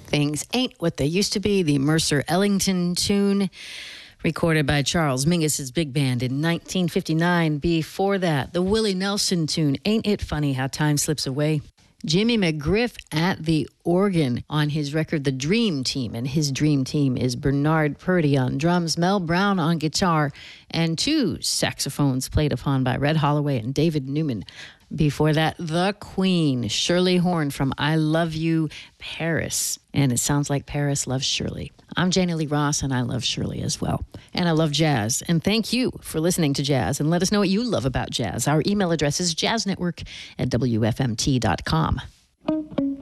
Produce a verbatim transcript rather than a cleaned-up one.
Things Ain't What They Used to Be, the Mercer Ellington tune, recorded by Charles Mingus's big band in nineteen fifty-nine. Before that, the Willie Nelson tune, Ain't It Funny How Time Slips Away. Jimmy McGriff at the organ on his record, The Dream Team. And his dream team is Bernard Purdy on drums, Mel Brown on guitar, and two saxophones played upon by Red Holloway and David Newman. Before that, The Queen, Shirley Horn from I Love You, Paris. And it sounds like Paris loves Shirley. I'm Janie Lee Ross, and I love Shirley as well. And I love jazz. And thank you for listening to jazz. And let us know what you love about jazz. Our email address is jazznetwork at W F M T dot com.